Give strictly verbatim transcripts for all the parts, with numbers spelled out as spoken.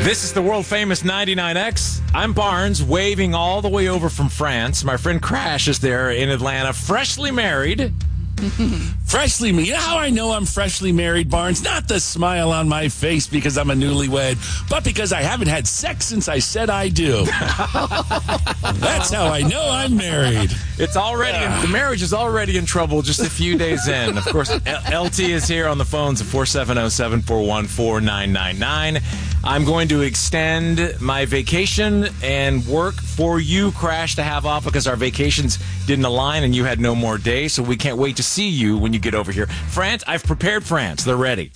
This is the world-famous ninety-nine X. I'm Barnes, waving all the way over from France. My friend Crash is there in Atlanta, freshly married. Freshly married. You know how I know I'm freshly married, Barnes? Not the smile on my face because I'm a newlywed, but because I haven't had sex since I said I do. That's how I know I'm married. It's already in, the marriage is already in trouble just a few days in. Of course, L T is here on the phones at four seven zero, seven four one, four nine nine nine. I'm going to extend my vacation and work for you, Crash, to have off because our vacations didn't align and you had no more days, so we can't wait to see you when you get over here. France, I've prepared France. They're ready.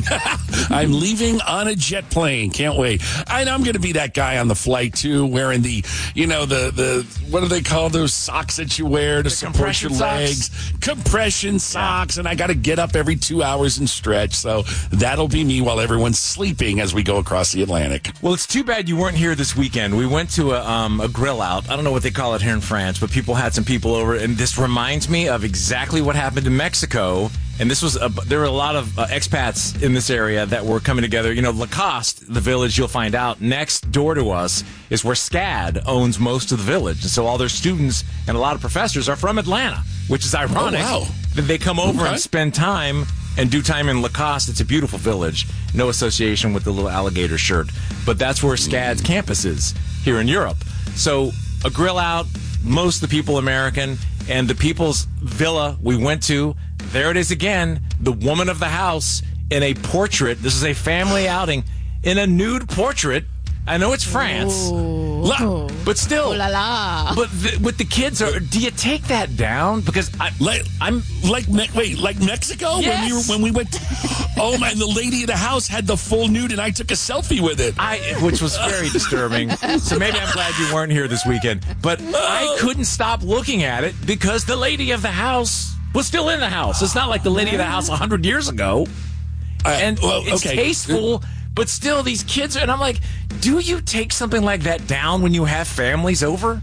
I'm leaving on a jet plane. Can't wait. And I'm going to be that guy on the flight, too, wearing the, you know, the, the what do they call those socks that you wear to the support your legs? Socks. Compression socks. Yeah. And I got to get up every two hours and stretch. So that'll be me while everyone's sleeping as we go across the Atlantic. Well, it's too bad you weren't here this weekend. We went to a, um, a grill out. I don't know what they call it here in France, but people had some people over. And this reminds me of exactly what happened in Mexico. And this was a, there were a lot of uh, expats in this area that were coming together. You know, Lacoste, the village, you'll find out, next door to us is where SCAD owns most of the village. And so all their students and a lot of professors are from Atlanta, which is ironic. Oh, wow. That they come over Okay. and spend time and do time in Lacoste. It's a beautiful village. No association with the little alligator shirt. But that's where SCAD's campus is here in Europe. So a grill out, most of the people American, and the people's villa we went to, there it is again, the woman of the house in a portrait. This is a family outing in a nude portrait. I know it's France, Ooh. but still. Ooh la la. But the, with the kids, are, do you take that down? Because I, Like, I'm like, me- wait, like Mexico? Yes. When we were, when we went, to, oh man, the lady of the house had the full nude and I took a selfie with it. I, which was very disturbing. So maybe I'm glad you weren't here this weekend. But I couldn't stop looking at it because the lady of the house was still in the house. It's not like the lady of the house one hundred years ago. Uh, And well, it's okay. tasteful, but still these kids are, and I'm like, do you take something like that down when you have families over?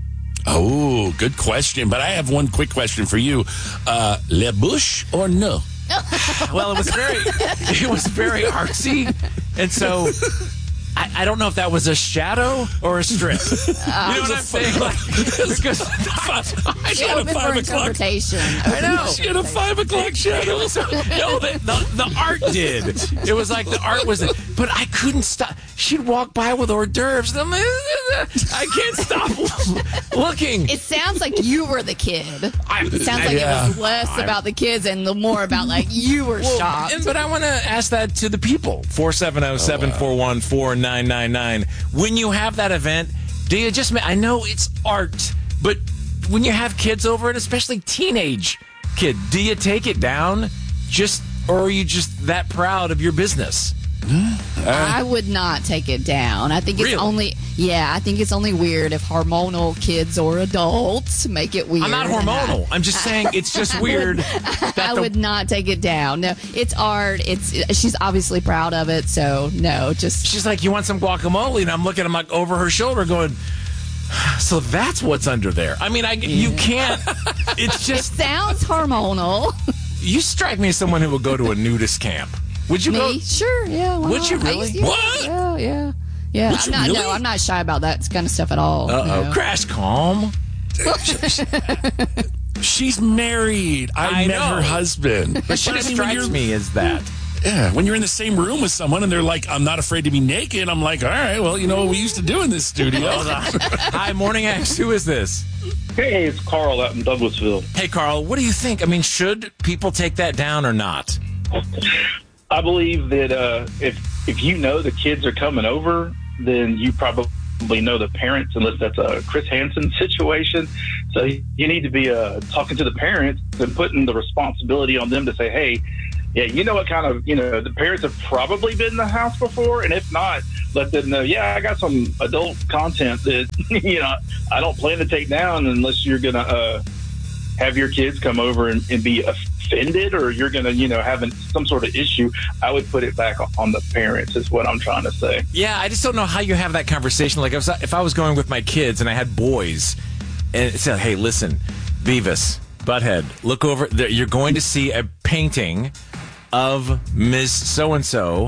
Oh, good question. But I have one quick question for you. Uh, Le Bouche or no? Well, it was very, it was very artsy, and so I, I don't know if that was a shadow or a strip. You know what I'm saying? Like, because I She had a open for five o'clock. interpretation. I know. She had a five o'clock shadow. So, no, the, the, the art did. It was like the art was, but I couldn't stop. She'd walk by with hors d'oeuvres. And I'm like, I can't stop looking. It sounds like you were the kid. I- It sounds like Yeah. it was less about the kids and the more about like you were Well, shocked. and- but I want to ask that to the people. four seven zero, seven four one, four nine nine nine. When you have that event, do you just, I know it's art, but when you have kids over it, especially teenage kid, do you take it down just, or are you just that proud of your business? I would not take it down. I think it's Really? only, yeah, I think it's only weird if hormonal kids or adults make it weird. I'm not hormonal. I'm just saying it's just weird. that I the- would not take it down. No, it's art. It's she's obviously proud of it. So no, just She's like, you want some guacamole? And I'm looking, I'm like over her shoulder going, so that's what's under there. I mean, I, you can't, it's it just, sounds hormonal. you strike me as someone who would go to a nudist camp. Would you go? Me, sure, yeah. why Would you not? I really? used to- What? Yeah, yeah, yeah. Would I'm you not. really? No, I'm not shy about that kind of stuff at all. Uh-oh. no. Crash, calm. She's married. I, I met know. her husband. But she I just mean, when strikes you're- me as that. Yeah, when you're in the same room with someone and they're like, I'm not afraid to be naked, I'm like, all right, well, you know what we used to do in this studio. Hi, Morning X. Who is this? Hey, it's Carl out in Douglasville. Hey, Carl, what do you think? I mean, should people take that down or not? I believe that uh, if if you know the kids are coming over, then you probably know the parents, unless that's a Chris Hansen situation. So you need to be uh, talking to the parents and putting the responsibility on them to say, hey, yeah, you know what kind of, you know, the parents have probably been in the house before. And if not, let them know, yeah, I got some adult content that, you know, I don't plan to take down unless you're going to uh, have your kids come over and, and be offended, or you're going to, you know, have an, some sort of issue. I would put it back on the parents is what I'm trying to say. Yeah, I just don't know how you have that conversation. Like, if I was, if I was going with my kids and I had boys and it said, hey, listen, Beavis, Butthead, look over there. You're going to see a painting of Miss So-and-so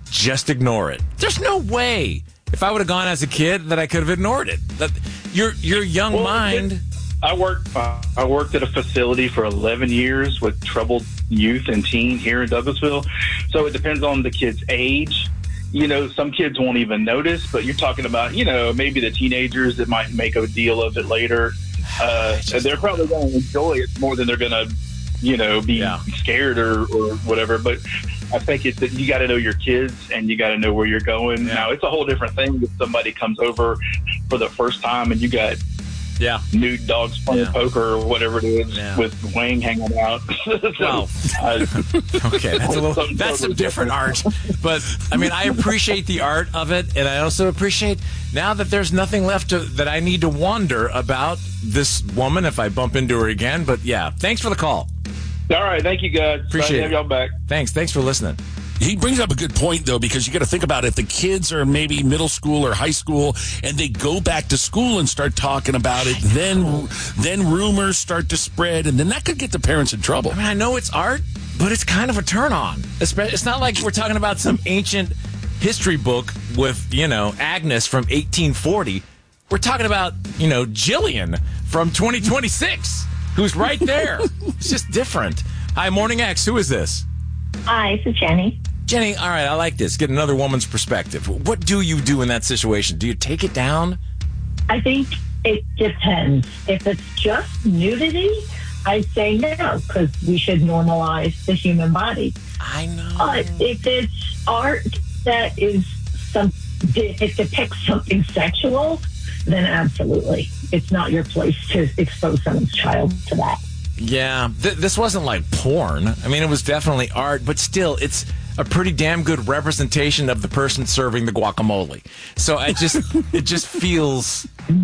just ignore it. There's no way if I would have gone as a kid that I could have ignored it. That your your young Well, mind. it- I worked. Uh, I worked at a facility for eleven years with troubled youth and teen here in Douglasville. So it depends on the kid's age. You know, some kids won't even notice, but you're talking about, you know, maybe the teenagers that might make a deal of it later. Uh, and they're probably going to enjoy it more than they're going to, you know, be Yeah. scared or, or whatever. But I think it's that you got to know your kids and you got to know where you're going. Yeah. Now, it's a whole different thing if somebody comes over for the first time and you got Yeah. nude dogs playing Yeah. poker or whatever it is Yeah. with Wang hanging out. so, Well, uh, Okay, that's a little, Something that's some totally different art. But I mean, I appreciate the art of it, and I also appreciate now that there's nothing left to, that I need to wonder about this woman if I bump into her again. But yeah, thanks for the call. all right, thank you guys. Appreciate Glad to have it. y'all back. Thanks, thanks for listening. He brings up a good point, though, because you got to think about it. If the kids are maybe middle school or high school and they go back to school and start talking about it, then then rumors start to spread, and then that could get the parents in trouble. I mean, I know it's art, but it's kind of a turn on. It's not like we're talking about some ancient history book with, you know, Agnes from eighteen forty. We're talking about, you know, Jillian from twenty twenty-six, who's right there. It's just different. Hi, Morning X. Who is this? Hi, this is Jenny. Jenny, all right, I like this. Get another woman's perspective. What do you do in that situation? Do you take it down? I think it depends. If it's just nudity, I say no, because we should normalize the human body. I know. But if it's art that is some, if it depicts something sexual, then absolutely, it's not your place to expose someone's child to that. Yeah, th- this wasn't like porn. I mean, it was definitely art, but still, it's a pretty damn good representation of the person serving the guacamole. So I just, it just feels,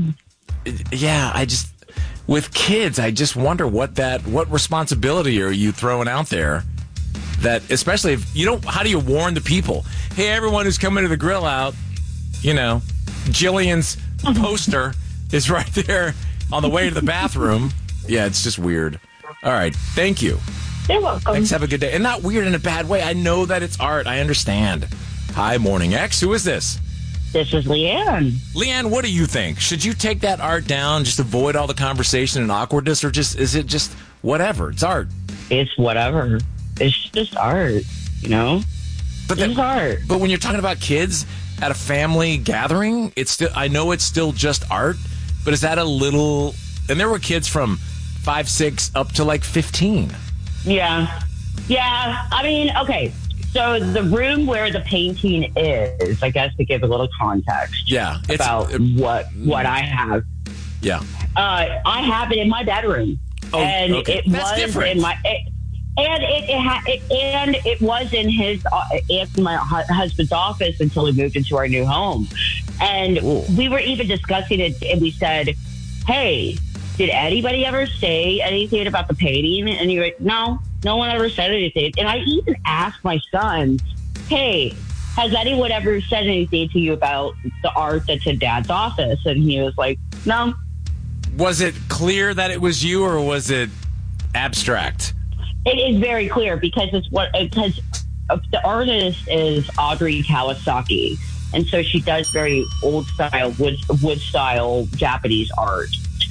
it- yeah, I just, with kids, I just wonder what that, what responsibility are you throwing out there? That, especially if you don't, how do you warn the people? Hey, everyone who's coming to the grill out, you know, Jillian's poster is right there on the way to the bathroom. Yeah, it's just weird. All right. Thank you. You're welcome. Thanks. Have a good day. And not weird in a bad way. I know that it's art. I understand. Hi, Morning X. Who is this? This is Leanne. Leanne, what do you think? Should you take that art down, just avoid all the conversation and awkwardness, or just is it just whatever? It's art. It's whatever. It's just art, you know? But It's art. But when you're talking about kids at a family gathering, it's still, I know it's still just art, but is that a little, and there were kids from five, six up to like fifteen. Yeah. Yeah. I mean, okay. So the room where the painting is, I guess to give a little context Yeah. It's, about uh, what what I have. yeah. Uh, I have it in my bedroom. Oh, and okay. it That's was different. in my it, and it, it, ha, it and it was in his uh, in my hu- husband's office until we moved into our new home. And Ooh. we were even discussing it, and we said, "Hey, did anybody ever say anything about the painting?" And you're like, "No, no one ever said anything." And I even asked my son, "Hey, has anyone ever said anything to you about the art that's in Dad's office?" And he was like, "No." Was it clear that it was you, or was it abstract? It is very clear because it's what because the artist is Audrey Kawasaki, and so she does very old style wood wood style Japanese art.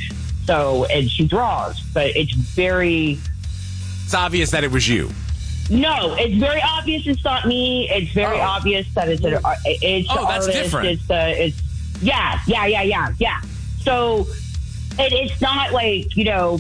So and she draws, but it's very It's obvious that it was you. no, it's very obvious it's not me. It's very Oh. obvious that it's an it's Oh, the that's artist. different. It's the it's yeah yeah yeah yeah yeah. So it, it's not like you know.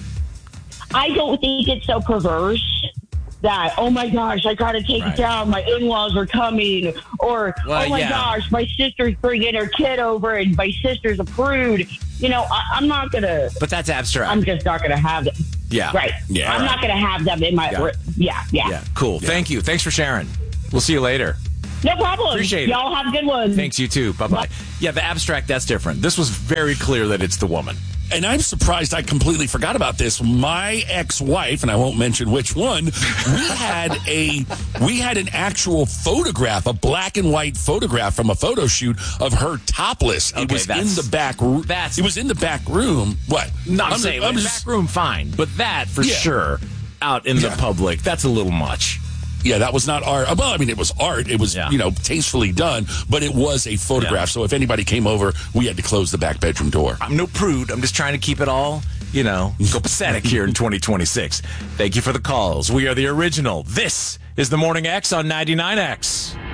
I don't think it's so perverse that, oh my gosh, I got to take Right. it down. My in-laws are coming. Or, Well, oh my yeah. gosh, my sister's bringing her kid over and my sister's a prude. You know, I, I'm not going to, But that's abstract. I'm just not going to have them. yeah. Right. Yeah. I'm all not right. going to have them in my, Got it. yeah, yeah, Yeah. Cool. Thank you. Thanks for sharing. We'll see you later. No problem. Appreciate it. Y'all have a good one. Thanks, you too. Bye bye. Yeah, the abstract, that's different. This was very clear that it's the woman. And I'm surprised I completely forgot about this. My ex-wife, and I won't mention which one, we had a we had an actual photograph, a black and white photograph from a photo shoot of her topless. It Okay, was in that's- the back room. that's- It was in the back room. What? No, I'm, saying, I'm like, just- back room, fine. But that, for Yeah. sure, out in Yeah. the public, that's a little much. Yeah, that was not art. Well, I mean, it was art. It was, Yeah. you know, tastefully done, but it was a photograph. Yeah. So if anybody came over, we had to close the back bedroom door. I'm no prude. I'm just trying to keep it all, you know, copacetic here in twenty twenty-six. Thank you for the calls. We are the original. This is the Morning X on ninety-nine X.